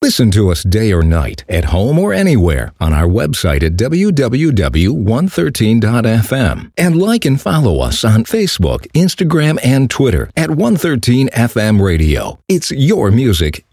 Listen to us day or night, at home or anywhere, on our website at www.113.fm. And like and follow us on Facebook, Instagram, and Twitter at 113 FM Radio. It's your music,